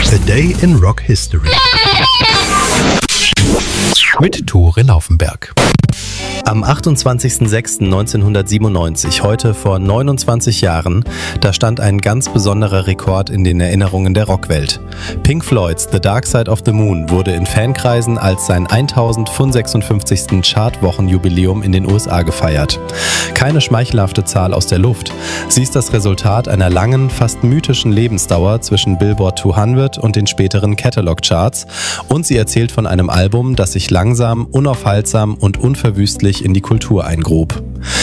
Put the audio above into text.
A Day in Rock History mit Tore Laufenberg. Am 28.06.1997, heute vor 29 Jahren, da stand ein ganz besonderer Rekord in den Erinnerungen der Rockwelt. Pink Floyds The Dark Side of the Moon wurde in Fankreisen als sein 1055. Chartwochenjubiläum in den USA gefeiert. Keine schmeichelhafte Zahl aus der Luft. Sie ist das Resultat einer langen, fast mythischen Lebensdauer zwischen Billboard 200 und den späteren Catalog-Charts und sie erzählt von einem Album, das sich langsam, unaufhaltsam und unverwüstlich in die Kultur eingrub.